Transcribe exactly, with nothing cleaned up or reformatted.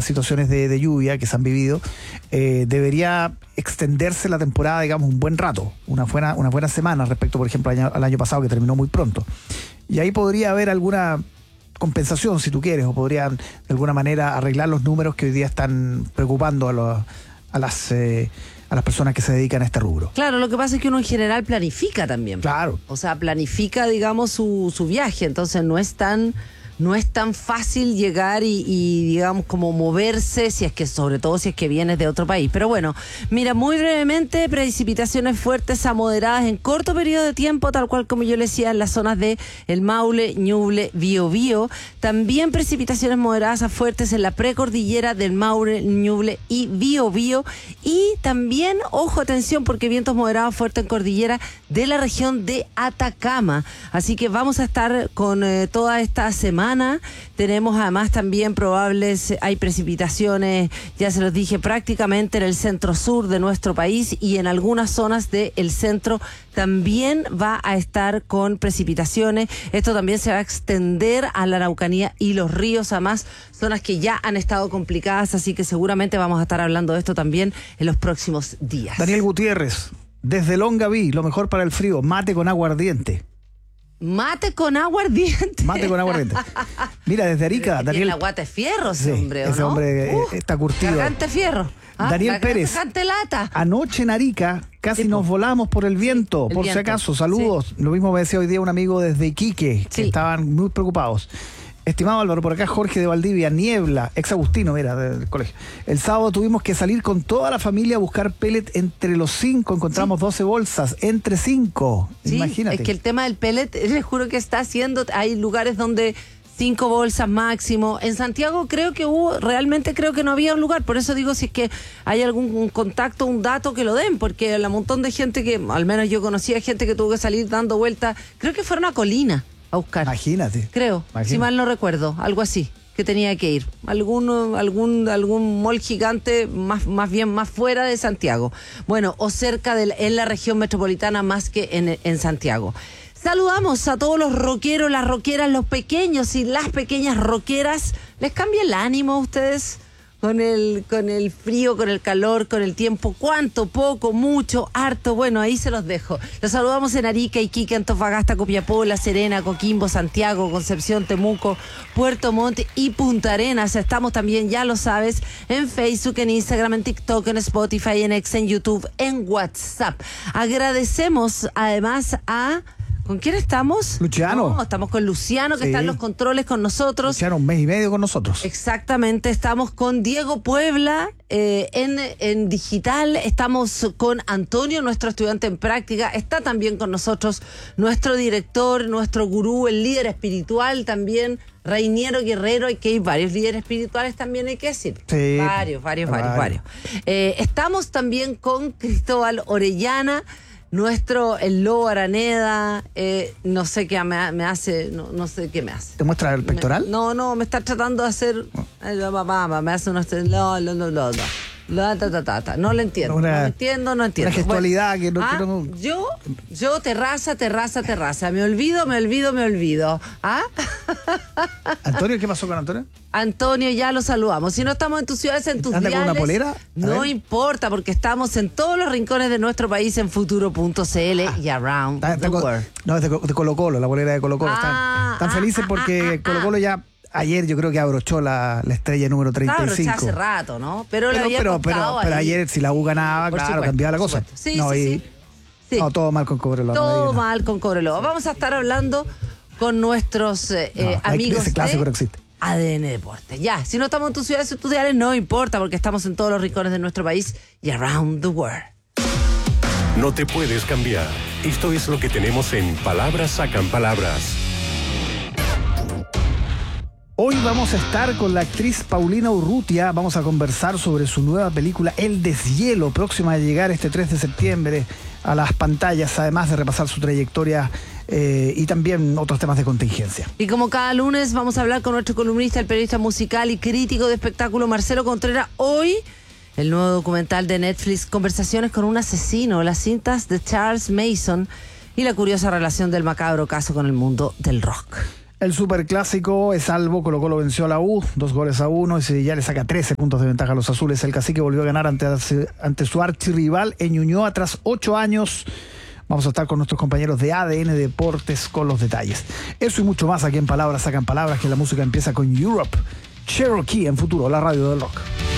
situaciones de, de lluvia que se han vivido, eh, debería extenderse la temporada, digamos, un buen rato, una buena, una buena semana respecto, por ejemplo, al año, al año pasado, que terminó muy pronto. Y ahí podría haber alguna compensación, si tú quieres, o podrían de alguna manera arreglar los números que hoy día están preocupando a, los, a las... Eh, a las personas que se dedican a este rubro. Claro, lo que pasa es que uno en general planifica también. Claro. O sea, planifica, digamos, su, su viaje, entonces no es tan... No es tan fácil llegar y, y, digamos, como moverse, si es que, sobre todo si es que vienes de otro país. Pero bueno, mira, muy brevemente, precipitaciones fuertes a moderadas en corto periodo de tiempo, tal cual como yo le decía, en las zonas de El Maule, Ñuble, Biobío. También precipitaciones moderadas a fuertes en la precordillera del Maule, Ñuble y Biobío. Y también, ojo, atención, porque vientos moderados fuertes en cordillera de la región de Atacama. Así que vamos a estar con eh, toda esta semana. Tenemos además también probables, hay precipitaciones, ya se los dije, prácticamente en el centro sur de nuestro país y en algunas zonas del centro también va a estar con precipitaciones. Esto también se va a extender a la Araucanía y los ríos, además, zonas que ya han estado complicadas, así que seguramente vamos a estar hablando de esto también en los próximos días. Daniel Gutiérrez, desde Longaví, lo mejor para el frío, mate con agua ardiente. Mate con agua ardiente. Mate con agua ardiente. Mira, desde Arica, Daniel. La guata de fierro, ese sí, hombre, ¿o ese no? hombre uh, está curtido. Garganta fierro. ¿Ah? Daniel Pérez. Garganta lata. Anoche en Arica casi sí, nos volamos por el viento, el por viento. si acaso. Saludos. Sí. Lo mismo me decía hoy día un amigo desde Iquique, que sí. estaban muy preocupados. Estimado Álvaro, por acá Jorge de Valdivia, niebla, ex Agustino, mira, del colegio. El sábado tuvimos que salir con toda la familia a buscar pellet entre los cinco, encontramos sí. doce bolsas, entre cinco, sí, imagínate. Es que el tema del pellet, les juro que está haciendo, hay lugares donde cinco bolsas máximo. En Santiago creo que hubo, realmente creo que no había un lugar, por eso digo, si es que hay algún un contacto, un dato que lo den, porque el montón de gente que, al menos yo conocía gente que tuvo que salir dando vueltas, creo que fueron a Colina a buscar. Imagínate. Creo, Imagínate. Si mal no recuerdo, algo así, que tenía que ir. Algún, algún, algún mall gigante, más, más bien más fuera de Santiago. Bueno, o cerca de la, en la región metropolitana más que en, en Santiago. Saludamos a todos los rockeros, las rockeras, los pequeños y las pequeñas rockeras. ¿Les cambia el ánimo a ustedes? Con el, con el frío, con el calor, con el tiempo, cuánto, poco, mucho, harto, bueno, ahí se los dejo. Los saludamos en Arica, Iquique, Antofagasta, Copiapó, La Serena, Coquimbo, Santiago, Concepción, Temuco, Puerto Montt y Punta Arenas. Estamos también, ya lo sabes, en Facebook, en Instagram, en TikTok, en Spotify, en X, en YouTube, en WhatsApp. Agradecemos además a... ¿Con quién estamos? Luciano. No, estamos con Luciano, que sí. está en los controles con nosotros. Luciano, un mes y medio con nosotros. Exactamente, estamos con Diego Puebla eh, en, en digital, estamos con Antonio, nuestro estudiante en práctica, está también con nosotros nuestro director, nuestro gurú, el líder espiritual también, Reiniero Guerrero, y que hay varios líderes espirituales también, hay que decir. Sí. Varios, varios, varios, varios. Eh, estamos también con Cristóbal Orellana, nuestro, el Lobo Araneda, eh, no sé qué me, me hace, no, no sé qué me hace. ¿Te muestra el pectoral? Me, no, no, me está tratando de hacer, oh. me hace unos, no, no, no, no, no. La, ta, ta, ta, ta. No lo entiendo, una, no entiendo, no entiendo. Una gestualidad bueno, que no, ah, que no... Yo, yo, terraza, terraza, terraza. Me olvido, me olvido, me olvido. ¿Ah? Antonio, ¿qué pasó con Antonio? Antonio, ya lo saludamos. Si no estamos en tus ciudades, en tus ¿Anda diales, con una polera? no importa, porque estamos en todos los rincones de nuestro país en futuro punto c l ah, y around está, está the con, world. No, es de, de Colo Colo, la polera de Colo Colo. Ah, están están ah, felices ah, porque ah, Colo Colo ya... Ayer yo creo que abrochó la, la estrella número treinta y cinco. hace rato, ¿no? Pero, pero, había pero, pero, pero ayer si la U ganaba, por claro, supuesto, cambiaba la cosa. Sí, no, sí, y, sí, sí. No, todo mal con Cobreloa. Todo no mal con Cobreloa. Vamos a estar hablando con nuestros eh, no, eh, amigos ese clásico de no existe. A D N Deportes. Ya, si no estamos en tus ciudades estudiantes, no importa, porque estamos en todos los rincones de nuestro país y around the world. No te puedes cambiar. Esto es lo que tenemos en Palabras Sacan Palabras. Hoy vamos a estar con la actriz Paulina Urrutia. Vamos a conversar sobre su nueva película El Deshielo, próxima a llegar este tres de septiembre a las pantallas, además de repasar su trayectoria eh, y también otros temas de contingencia. Y como cada lunes vamos a hablar con nuestro columnista, el periodista musical y crítico de espectáculo Marcelo Contreras. Hoy el nuevo documental de Netflix, Conversaciones con un asesino, las cintas de Charles Mason y la curiosa relación del macabro caso con el mundo del rock. El superclásico es salvo, Colo Colo venció a la U, dos goles a uno, y se ya le saca trece puntos de ventaja a los azules. El Cacique volvió a ganar ante, ante su archirrival en Ñuñoa tras ocho años. Vamos a estar con nuestros compañeros de A D N Deportes con los detalles. Eso y mucho más aquí en Palabras Sacan Palabras, que la música empieza con Europe, Cherokee en Futuro, la radio del rock.